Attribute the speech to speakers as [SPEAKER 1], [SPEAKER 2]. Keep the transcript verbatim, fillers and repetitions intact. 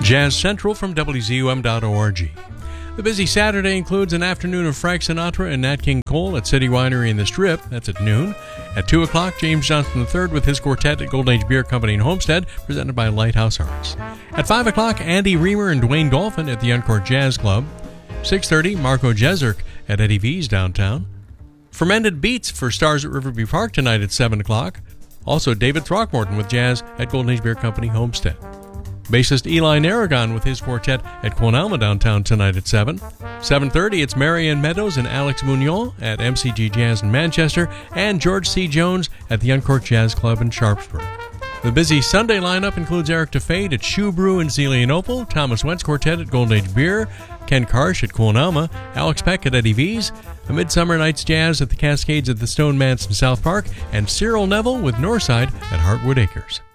[SPEAKER 1] Jazz Central from W Z U M dot org. The busy Saturday includes an afternoon of Frank Sinatra and Nat King Cole at City Winery in the Strip. That's at noon. At two o'clock, James Johnson the third with his quartet at Golden Age Beer Company in Homestead, presented by Lighthouse Arts. At five o'clock, Andy Reamer and Dwayne Dolphin at the Uncourt Jazz Club. six thirty, Marco Jezerk at Eddie V's downtown. Fermented Beats for Stars at Riverview Park tonight at seven o'clock. Also, David Throckmorton with jazz at Golden Age Beer Company Homestead. Bassist Eli Narragon with his quartet at Quonalma downtown tonight at seven. seven thirty, it's Marianne Meadows and Alex Munoz at M C G Jazz in Manchester, and George C. Jones at the Uncourt Jazz Club in Sharpsburg. The busy Sunday lineup includes Eric DeFade at Shoe Brew in Zelienople, Thomas Wentz Quartet at Golden Age Beer, Ken Karsh at Quonalma, Alex Peck at Eddie V's, A Midsummer Night's Jazz at the Cascades at the Stone Manse in South Park, and Cyril Neville with Northside at Heartwood Acres.